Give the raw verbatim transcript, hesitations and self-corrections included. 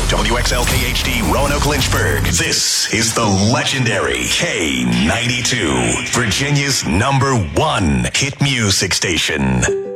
W X L K H D Roanoke Lynchburg. This is the legendary K ninety-two, Virginia's number one hit music station.